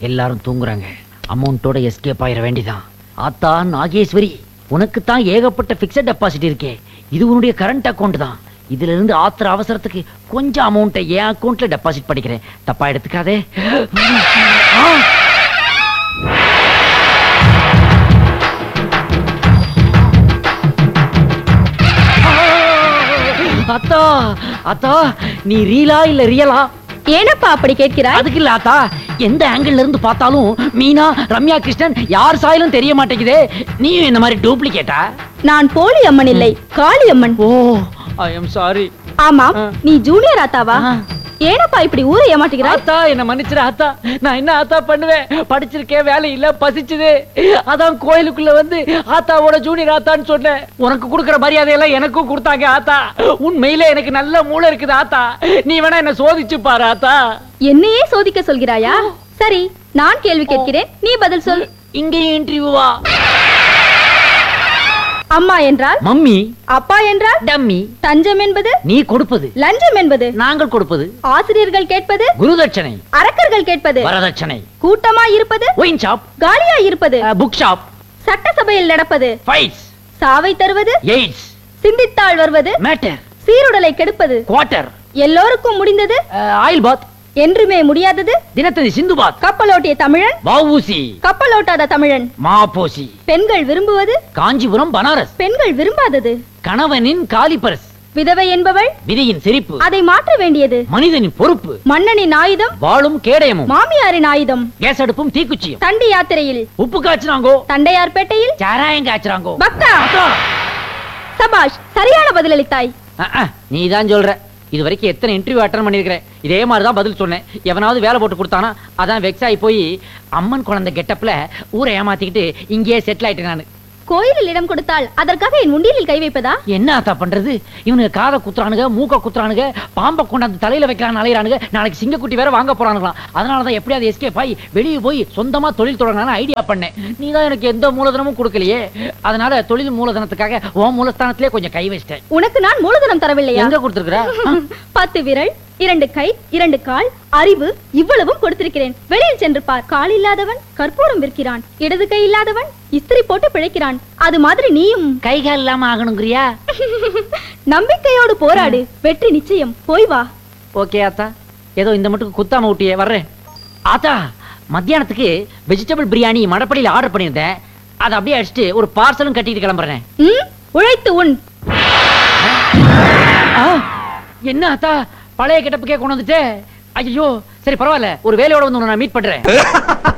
எல்லாரும் தூங்குறாங்க. அமௌண்டோட எஸ்கேப் ஆயிட வேண்டிதான். ஆத்தா நாகேஸ்வரி, உனக்கு தான் ஏகப்பட்ட பிக்ஸட் டெபாசிட் இருக்கே. இது உன்னுடைய கரண்ட் அக்கௌண்ட் தான். இதுல இருந்து ஆத்திர அவசரத்துக்கு கொஞ்சம் அமௌண்ட்டை என் அக்கௌண்ட்ல டெபாசிட் பண்ணிக்கிறேன். தப்பா எடுத்துக்காதே. அத்தா அத்தா, நீ ரீலா இல்ல ரியலா? ஏனப்பா அப்படி கேட்கிறாய்? அதுக்கு இல்ல ஆத்தா, எந்த ஆங்கிள் இருந்து பார்த்தாலும் மீனா, ரம்யா கிருஷ்ணன் யார் சாயலும் தெரிய மாட்டேங்குதே. நீ என்ன மாதிரி டூப்ளிகேட்டா? நான் போலி அம்மன் இல்லை, காளி அம்மன். ஓ, ஐ எம் சாரி. ஆமா, நீ ஜூனியர் ஆத்தாவா? ஏனப்பா இப்படி ஊரை ஏமாட்டுகிறாய்? ஆத்தா என்ன மன்னிச்சிரு ஆத்தா. நான் என்ன ஆத்தா பண்ணுவேன்? படிச்சிருக்கேன், வேலை இல்ல, பசிச்சுது. அதான் கோயிலுக்குள்ள வந்து ஆத்தாவோட ஜூனியர் ஆத்தான்னு சொன்னேன். உனக்கு கொடுக்கற மரியாதையெல்லாம் எனக்கும் கொடுத்தாங்க ஆத்தா. உண்மையிலே எனக்கு நல்ல மூளை இருக்குது ஆத்தா. நீ வேணா என்ன சோதிச்சு பாரு ஆத்தா. என்னையே சோதிக்க சொல்கிறாயா? சரி, நான் கேள்வி கேட்கிறேன், நீ பதில் சொல். இங்கேயும் இன்டர்வியூவா? அம்மா என்றால் மம்மி, அப்பா என்றால் டம்மி. தஞ்சம் என்பது நீ கொடுப்பது, லஞ்சம் என்பது நாங்கள் கொடுப்பது. ஆசிரியர்கள் கேட்பது குருதட்சணை, அரக்கர்கள் கேட்பது வரதட்சணை. கூட்டமாய் இருப்பது ஒயின் ஷாப், காலியாய் இருப்பது புக் ஷாப். சட்டசபையில் நடப்பது ஃபைட்ஸ், சாவை தருவது எய்ட்ஸ். சிந்தித்தாள் வருவது மேட்டர், சீருடலை கெடுப்பது. குவார்ட்டர், எல்லோருக்கும் முடிந்தது ஆயில் பாத். என்றுமே முடியாதது தினத்தந்தி சிந்து பாத். கப்பலோட்டிய தமிழன் வஉசி, கப்பலோட்டாத தமிழன். மாபோசி. பெண்கள் விரும்புவது காஞ்சிபுரம் பனாரஸ். பெண்கள் விரும்பாதது கணவனின் காலிபரஸ். விதவை என்பவள் விதியின் சிரிப்பு. அதை மாற்ற வேண்டியது மனிதனின் பொறுப்பு. மன்னனின் ஆயுதம் வாளும் கேடயமும். மாமியாரின் ஆயுதம் கேஸ் அடுப்பும் தீக்குச்சியும். தண்டி யாத்திரையில் உப்பு காய்ச்சினாங்கோ, தண்டையார்பேட்டையில் சாராயம் காய்ச்சினாங்கோ. பக்தா, சபாஷ், சரியான பதிலளித்தாய். நீதான் சொல்ற. இது வரைக்கும் எத்தனை இன்டர்வியூ அட்டன் பண்ணிருக்கிறேன். இதே மாதிரிதான் பதில் சொன்னேன். எவனாவது வேலை போட்டு கொடுத்தானா அதான் வெக்ஸ் ஆகி போய் அம்மன் குழந்தை கெட்டப்ல ஊரை ஏமாத்திக்கிட்டு இங்கேயே செட்டில் ஆயிட்டேன் நானு. கோயிலில் இடம் கொடுத்தால் அதற்காக என் உண்டியலில் கை வைப்பதா? என்ன ஆத்தா பண்றது? இவனுக்கு காதை குத்துறானுங்க, மூக்க குத்துறானுங்க, பாம்பை கொண்டாந்து தலையில வைக்கிறான்னு அலையிறானுங்க. நாளைக்கு சிங்கக்குட்டி வேற வாங்க போறானுங்களாம். அதனாலதான் எப்படியாவது எஸ்கேப் ஆகி வெளியே போய் சொந்தமா தொழில் தொடங்கலான்னு ஐடியா பண்ணேன். நீ தான் எனக்கு எந்த மூலதனமும் கொடுக்கலையே. அதனால தொழில் மூலதனத்துக்காக உன் மூலஸ்தானத்திலே கொஞ்சம் கை வச்சிட்டேன். உனக்கு நான் மூலதனம் தரவில்லையா? எங்க கொடுத்திருக்கிற? 10 விரல், 2 கை, 2 கால், அறிவு, இவ்வளவும் கொடுத்திருக்கிறேன். வெளியில் சென்று பார். கால் இல்லாதவன் கற்பூரம் விற்கிறான், இடது கை இல்லாதவன் இஸ்திரி போட்டு பிழைக்கிறான். அது மாதிரி நீயும் கைகால் இல்லாம ஆகணுங்கிறியா? நம்பிக்கையோடு போராடு, வெற்றி நிச்சயம். போய் வா. ஓகே ஆத்தா, ஏதோ இந்த மட்டும் குத்தாம ஊட்டியே வர்றேன். ஆத்தா, மத்தியானத்துக்கு வெஜிடபிள் பிரியாணி மடப்படியில் ஆர்டர் பண்ணியிருந்தேன். அதை அப்படியே அடிச்சுட்டு ஒரு பார்சலும் கட்டிட்டு கிளம்புறேன். உழைத்து உன். என்ன ஆத்தா, பழைய கெட்டப்புக்கே கொண்டு வந்துட்டே? ஐயோ, சரி பரவாயில்ல, ஒரு வேலையோட வந்து நான் மீட் பண்றேன்.